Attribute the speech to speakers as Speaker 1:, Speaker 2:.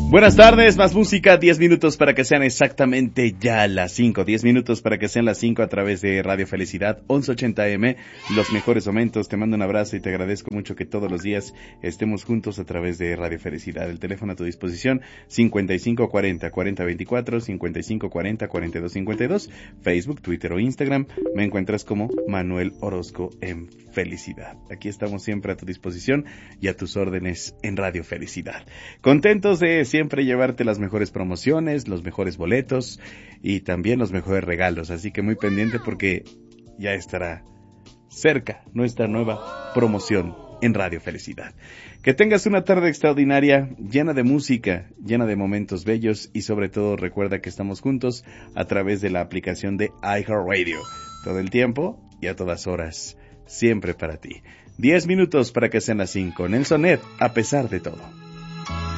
Speaker 1: Buenas tardes, más música, 10 minutos para que sean exactamente ya las 5, 10 minutos para que sean las 5 a través de Radio Felicidad, 1180M, los mejores momentos. Te mando un abrazo y te agradezco mucho que todos los días estemos juntos a través de Radio Felicidad. El teléfono a tu disposición, 5540-4024, 5540-4252, Facebook, Twitter o Instagram. Me encuentras como Manuel Orozco en Felicidad. Aquí estamos siempre a tu disposición y a tus órdenes en Radio Felicidad. Contentos de siempre llevarte las mejores promociones, los mejores boletos y también los mejores regalos. Así que muy pendiente porque ya estará cerca nuestra nueva promoción en Radio Felicidad. Que tengas una tarde extraordinaria, llena de música, llena de momentos bellos y sobre todo recuerda que estamos juntos a través de la aplicación de iHeartRadio. Todo el tiempo y a todas horas, siempre para ti. 10 minutos para que sean las 5. Nelson Ed, a pesar de todo.